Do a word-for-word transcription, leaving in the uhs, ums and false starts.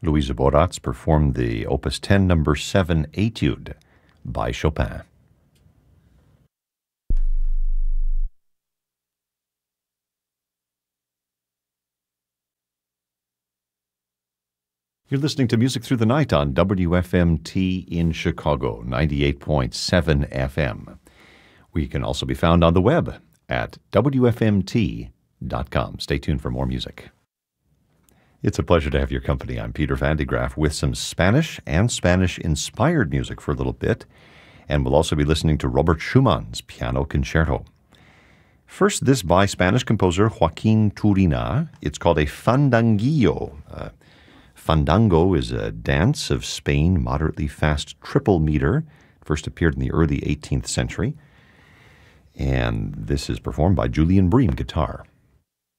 Louisa Boratz performed the Opus ten number seven Etude by Chopin. You're listening to Music Through the Night on W F M T in Chicago, ninety-eight point seven F M. We can also be found on the web at W F M T dot com. Stay tuned for more music. It's a pleasure to have your company. I'm Peter Van de Graaff with some Spanish and Spanish-inspired music for a little bit, and we'll also be listening to Robert Schumann's Piano Concerto. First, this by Spanish composer Joaquin Turina. It's called a fandanguillo. Uh, Fandango is a dance of Spain, moderately fast triple meter. First appeared in the early eighteenth century. And this is performed by Julian Bream, guitar.